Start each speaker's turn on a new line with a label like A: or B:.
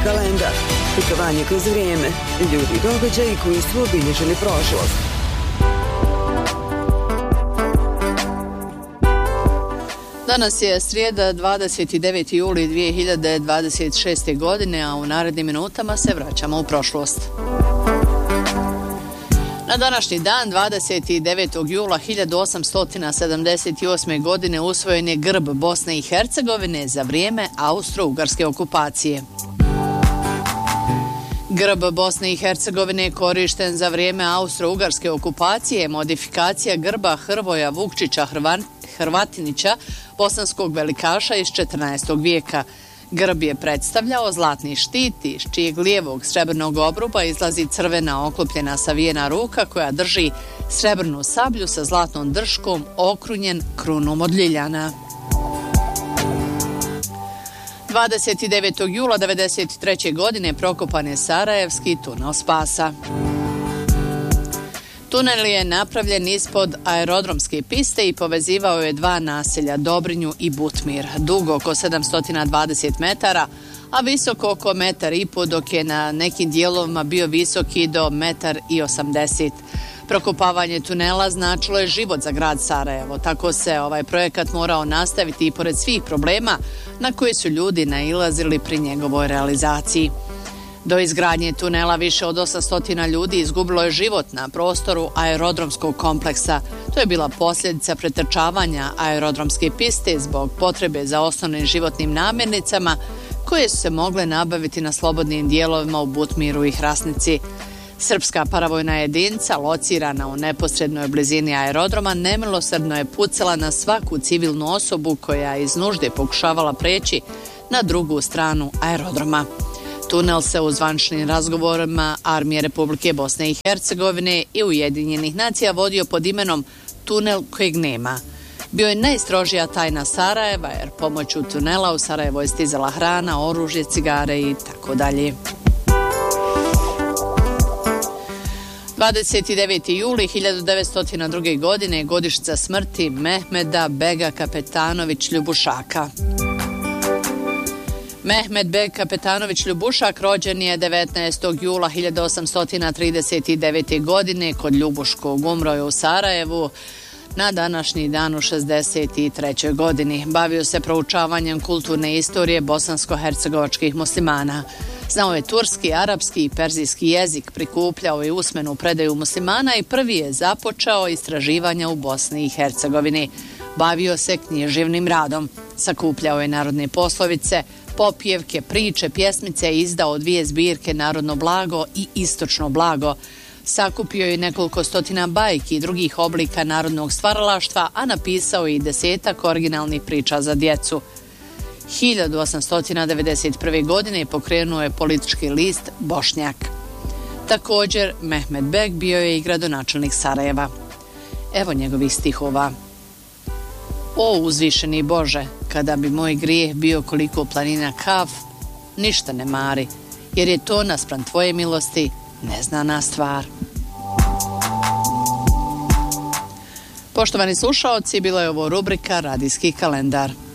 A: kalendar. Putovanje kroz vrijeme, ljudi i događaji koji su obilježili prošlost.
B: Danas je srijeda 29. juli 2026. godine, a u narednim minutama se vraćamo u prošlost. Na današnji dan, 29. jula 1878. godine, usvojen je grb Bosne i Hercegovine za vrijeme austro-ugarske okupacije. Grb Bosne i Hercegovine korišten za vrijeme austro-ugarske okupacije je modifikacija grba Hrvoja Vukčića Hrvatinića, bosanskog velikaša iz 14. vijeka. Grb je predstavljao zlatni štit iz čijeg lijevog srebrnog obruba izlazi crvena oklopljena savijena ruka koja drži srebrnu sablju sa zlatnom drškom okrunjen krunom od ljiljana. 29. jula 1993. godine prokopan je Sarajevski tunel spasa. Tunel je napravljen ispod aerodromske piste i povezivao je dva naselja, Dobrinju i Butmir, dugo oko 720 metara, a visoko oko 1,5 m, dok je na nekim dijelovima bio visok i do 1,80 m. Prokopavanje tunela značilo je život za grad Sarajevo, tako se ovaj projekat morao nastaviti i pored svih problema na koje su ljudi nailazili pri njegovoj realizaciji. Do izgradnje tunela više od 800 ljudi izgubilo je život na prostoru aerodromskog kompleksa. To je bila posljedica pretrčavanja aerodromske piste zbog potrebe za osnovnim životnim namirnicama koje su se mogle nabaviti na slobodnim dijelovima u Butmiru i Hrasnici. Srpska paravojna jedinica, locirana u neposrednoj blizini aerodroma, nemilosrdno je pucala na svaku civilnu osobu koja iz nužde pokušavala preći na drugu stranu aerodroma. Tunel se u zvančnim razgovorima Armije Republike Bosne i Hercegovine i Ujedinjenih nacija vodio pod imenom tunel kojeg nema. Bio je najstrožija tajna Sarajeva jer pomoću tunela u Sarajevo je stizala hrana, oružje, cigare i tako dalje. 29. juli 1902. godine godišnjica smrti Mehmeda Bega Kapetanović Ljubušaka. Mehmed Beg Kapetanović Ljubušak rođen je 19. jula 1839. godine kod Ljubuškog. Umro je u Sarajevu na današnji dan u 63. godini. Bavio se proučavanjem kulturne istorije bosansko-hercegovačkih muslimana. Znao je turski, arapski i perzijski jezik, prikupljao je usmenu predaju muslimana i prvi je započeo istraživanja u Bosni i Hercegovini. Bavio se književnim radom. Sakupljao je narodne poslovice, popjevke, priče, pjesmice i izdao 2 zbirke Narodno blago i Istočno blago. Sakupio je nekoliko stotina bajki i drugih oblika narodnog stvaralaštva, a napisao je i 10 originalnih priča za djecu. 1891. godine pokrenuo je politički list Bošnjak. Također, Mehmed Beg bio je i gradonačelnik Sarajeva. Evo njegovih stihova. O uzvišeni Bože, kada bi moj grijeh bio koliko planina Kaf, ništa ne mari, jer je to naspram tvoje milosti neznana stvar. Poštovani slušaoci, bila je ovo rubrika Radijski kalendar.